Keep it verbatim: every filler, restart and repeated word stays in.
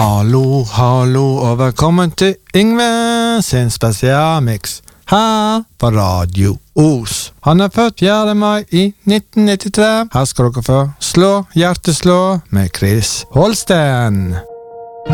Hallo, hallo, og velkommen til Yngve sin spesialmix her på Radio Os. Han er født fjerde mai i nitten nittitre. Her skal dere få Slå, hjerteslå med Chris Holsten.